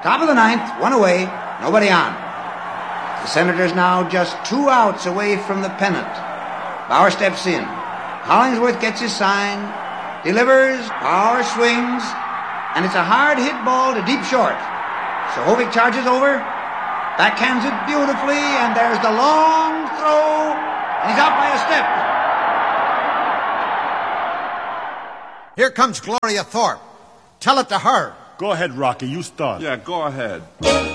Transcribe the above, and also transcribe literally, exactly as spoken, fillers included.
Top of the ninth, one away, nobody on. The Senators now just two outs away from the pennant. Bauer steps in. Hollingsworth gets his sign, delivers, Bauer swings, and it's a hard hit ball to deep short. Sohovic charges over, backhands it beautifully, and there's the long throw. He's out by a step. Here comes Gloria Thorpe. Tell it to her. Go ahead, Rocky. You start. Yeah, go ahead.